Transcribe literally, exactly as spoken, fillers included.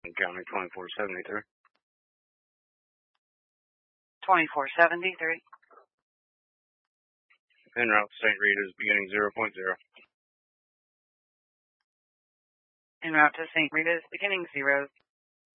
County twenty-four seventy-three. twenty-four seventy-three. En route to Saint Rita's beginning zero point zero. En route to Saint Rita's beginning zero